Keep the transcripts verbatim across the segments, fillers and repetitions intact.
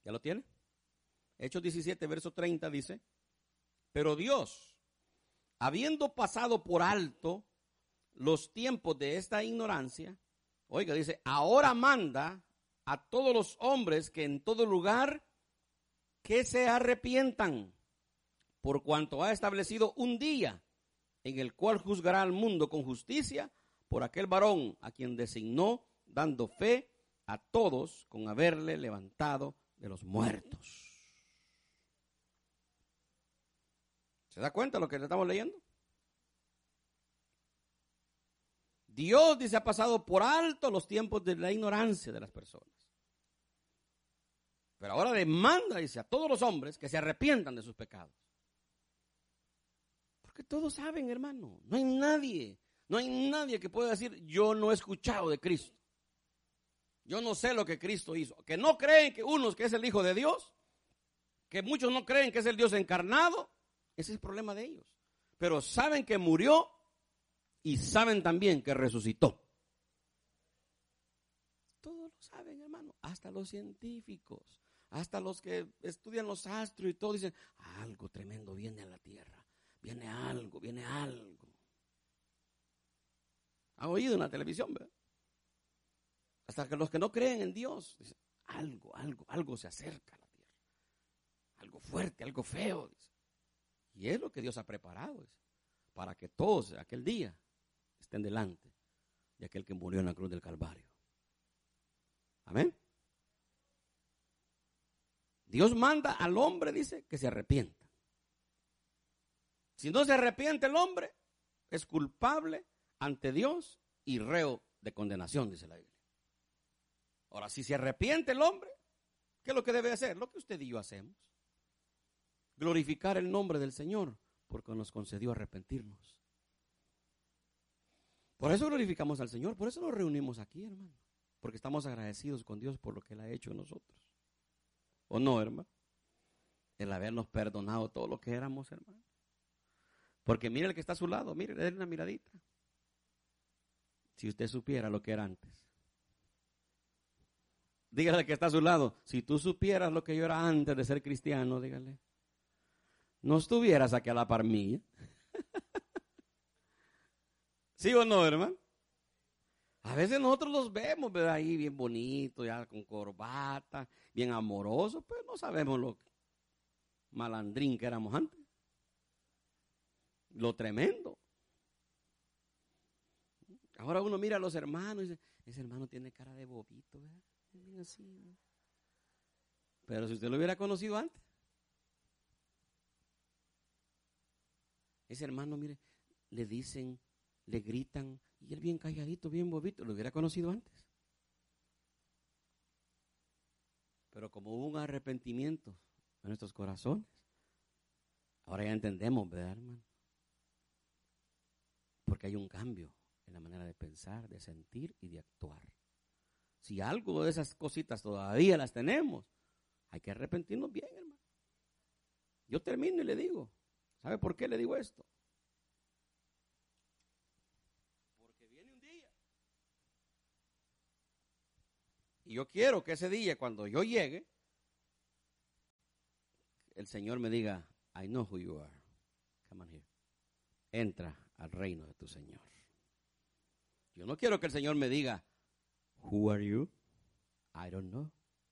¿Ya lo tiene? Hechos diecisiete, verso treinta dice, pero Dios, habiendo pasado por alto los tiempos de esta ignorancia, oiga, dice, ahora manda a todos los hombres que en todo lugar que se arrepientan, por cuanto ha establecido un día en el cual juzgará al mundo con justicia por aquel varón a quien designó, dando fe a todos con haberle levantado de los muertos. ¿Se da cuenta de lo que le estamos leyendo? Dios, dice, ha pasado por alto los tiempos de la ignorancia de las personas. Pero ahora demanda, dice, a todos los hombres que se arrepientan de sus pecados. Porque todos saben, hermano, no hay nadie, no hay nadie que pueda decir, yo no he escuchado de Cristo. Yo no sé lo que Cristo hizo. Que no creen que unos que es el Hijo de Dios, que muchos no creen que es el Dios encarnado, ese es el problema de ellos. Pero saben que murió y saben también que resucitó. Todos lo saben, hermano, hasta los científicos, hasta los que estudian los astros y todo, dicen, algo tremendo viene a la tierra, viene algo, viene algo. ¿Han oído en la televisión, verdad? Hasta que los que no creen en Dios, dicen, algo, algo, algo se acerca a la tierra. Algo fuerte, algo feo, dice. Y es lo que Dios ha preparado, dice, para que todos aquel día estén delante de aquel que murió en la cruz del Calvario. Amén. Dios manda al hombre, dice, que se arrepienta. Si no se arrepiente el hombre, es culpable ante Dios y reo de condenación, dice la Biblia. Ahora, si se arrepiente el hombre, ¿qué es lo que debe hacer? Lo que usted y yo hacemos. Glorificar el nombre del Señor, porque nos concedió arrepentirnos. Por eso glorificamos al Señor, por eso nos reunimos aquí, hermano. Porque estamos agradecidos con Dios por lo que Él ha hecho en nosotros. ¿O no, hermano? El habernos perdonado todo lo que éramos, hermano. Porque mire el que está a su lado, mire, le den una miradita. Si usted supiera lo que era antes. Dígale al que está a su lado, si tú supieras lo que yo era antes de ser cristiano, dígale, no estuvieras aquí a la par mía. ¿Sí o no, hermano? A veces nosotros los vemos, ¿verdad? Ahí bien bonitos, ya con corbata, bien amorosos, pues no sabemos lo malandrín que éramos antes. Lo tremendo. Ahora uno mira a los hermanos y dice, ese hermano tiene cara de bobito, ¿verdad? Así, ¿no? Pero si usted lo hubiera conocido antes, ese hermano, mire, le dicen, le gritan, y él bien calladito, bien bobito, lo hubiera conocido antes. Pero como hubo un arrepentimiento en nuestros corazones, ahora ya entendemos, ¿verdad, hermano? Porque hay un cambio en la manera de pensar, de sentir y de actuar. Si algo de esas cositas todavía las tenemos, hay que arrepentirnos bien, hermano. Yo termino y le digo, ¿sabe por qué le digo esto? Porque viene un día. Y yo quiero que ese día, cuando yo llegue, el Señor me diga, I know who you are. Come on here. Entra al reino de tu Señor. Yo no quiero que el Señor me diga, who are you? I don't know.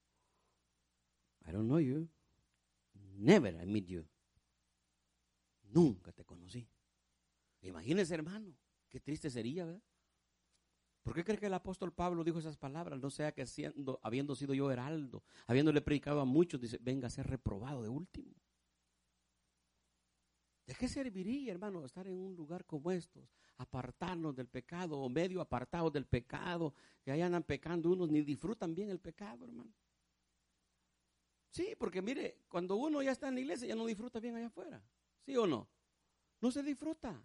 I don't know you. Never I meet you. Nunca te conocí. Imagínese, hermano, qué triste sería, ¿verdad? ¿Por qué cree que el apóstol Pablo dijo esas palabras? No sea que siendo, habiendo sido yo heraldo, habiéndole predicado a muchos, dice, venga a ser reprobado de último. ¿De qué serviría, hermano, estar en un lugar como estos? Apartarnos del pecado o medio apartados del pecado, que ahí andan pecando unos, ni disfrutan bien el pecado, hermano. Sí, porque mire, cuando uno ya está en la iglesia, ya no disfruta bien allá afuera. ¿Sí o no? No se disfruta.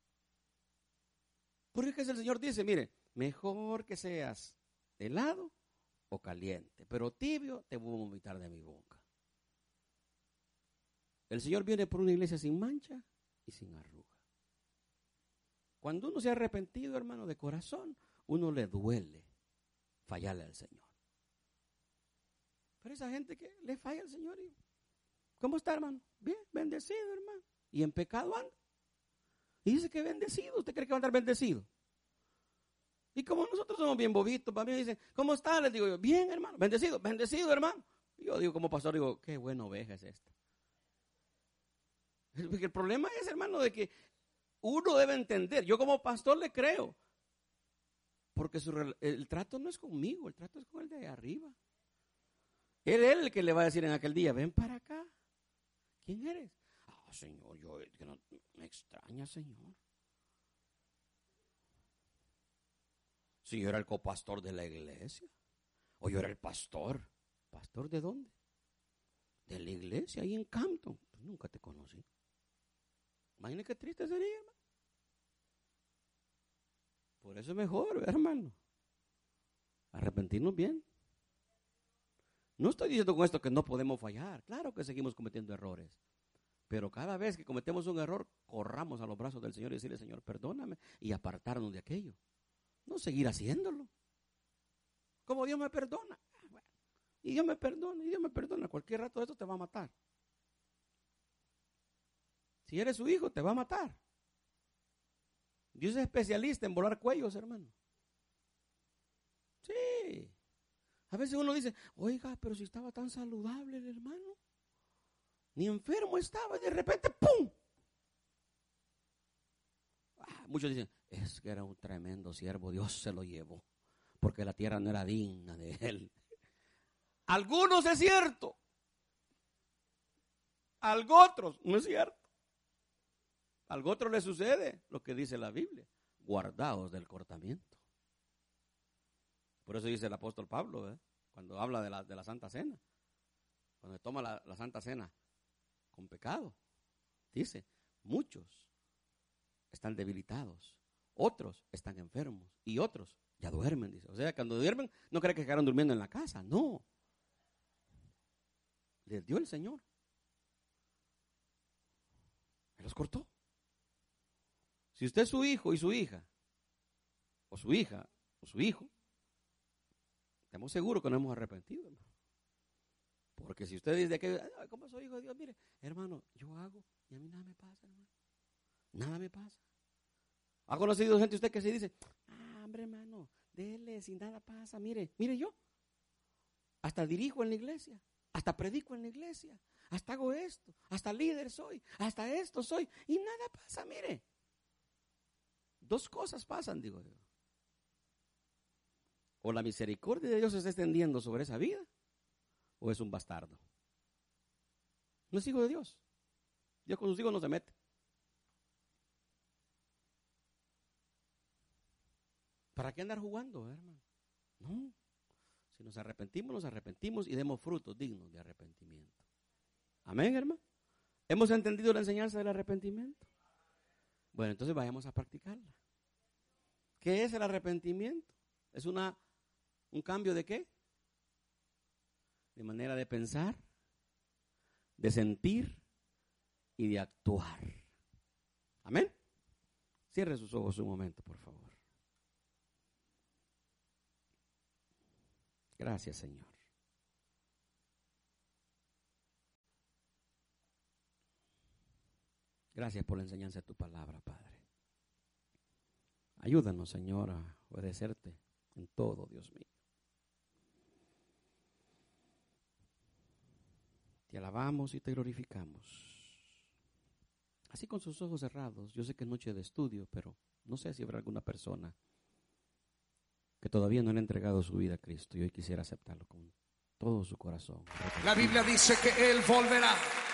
Porque es que el Señor dice, mire, mejor que seas helado o caliente, pero tibio te voy a vomitar de mi boca. El Señor viene por una iglesia sin mancha y sin arruga. Cuando uno se ha arrepentido, hermano, de corazón, uno le duele fallarle al Señor. Pero esa gente que le falla al Señor. Y, ¿cómo está, hermano? Bien, bendecido, hermano. Y en pecado anda. Y dice que bendecido. ¿Usted cree que va a andar bendecido? Y como nosotros somos bien bobitos, para mí dicen, ¿cómo está? Les digo yo, bien, hermano, bendecido, bendecido, hermano. Y yo digo como pastor, digo, qué buena oveja es esta. Porque el problema es, hermano, de que uno debe entender. Yo como pastor le creo. Porque su, el trato no es conmigo, el trato es con el de arriba. Él es el que le va a decir en aquel día, ven para acá. ¿Quién eres? Ah, oh, Señor, yo que no, me extraña, Señor. Si yo era el copastor de la iglesia, o yo era el pastor. ¿Pastor de dónde? De la iglesia, ahí en Campton. Pues nunca te conocí. Imagínate qué triste sería, hermano. Por eso es mejor, hermano, arrepentirnos bien. No estoy diciendo con esto que no podemos fallar. Claro que seguimos cometiendo errores. Pero cada vez que cometemos un error, corramos a los brazos del Señor y decirle, Señor, perdóname, y apartarnos de aquello. No seguir haciéndolo. Como Dios me perdona. Y Dios me perdona, y Dios me perdona. Cualquier rato de esto te va a matar. Si eres su hijo, te va a matar. Dios es especialista en volar cuellos, hermano. Sí. A veces uno dice, oiga, pero si estaba tan saludable el hermano. Ni enfermo estaba, y de repente, ¡pum! Ah, muchos dicen, es que era un tremendo siervo, Dios se lo llevó, porque la tierra no era digna de él. Algunos es cierto. Algo otros no es cierto. Algo otro le sucede lo que dice la Biblia. Guardaos del cortamiento. Por eso dice el apóstol Pablo, ¿eh? Cuando habla de la, de la Santa Cena. Cuando toma la, la Santa Cena con pecado. Dice, muchos están debilitados. Otros están enfermos. Y otros ya duermen, dice. O sea, cuando duermen, no creen que quedaron durmiendo en la casa. No. Les dio el Señor. Él los cortó. Si usted es su hijo y su hija, o su hija, o su hijo, estamos seguros que no hemos arrepentido, hermano. Porque si usted dice que, ¿cómo soy hijo de Dios? Mire, hermano, yo hago y a mí nada me pasa, hermano. Nada me pasa. ¿Ha conocido gente usted que se dice, ah, hombre, hermano, dele, si nada pasa, mire, mire yo. Hasta dirijo en la iglesia, hasta predico en la iglesia, hasta hago esto, hasta líder soy, hasta esto soy, y nada pasa, mire. Dos cosas pasan, digo yo. O la misericordia de Dios se está extendiendo sobre esa vida, o es un bastardo. No es hijo de Dios. Dios con sus hijos no se mete. ¿Para qué andar jugando, hermano? No. Si nos arrepentimos, nos arrepentimos y demos frutos dignos de arrepentimiento. Amén, hermano. ¿Hemos entendido la enseñanza del arrepentimiento? Bueno, entonces vayamos a practicarla. ¿Qué es el arrepentimiento? Es una, un cambio de ¿qué? De manera de pensar, de sentir y de actuar. Amén. Cierre sus ojos un momento, por favor. Gracias, Señor. Gracias por la enseñanza de tu palabra, Padre. Ayúdanos, Señor, a obedecerte en todo, Dios mío. Te alabamos y te glorificamos. Así con sus ojos cerrados, yo sé que es noche de estudio, pero no sé si habrá alguna persona que todavía no le ha entregado su vida a Cristo y hoy quisiera aceptarlo con todo su corazón. La Biblia dice que Él volverá.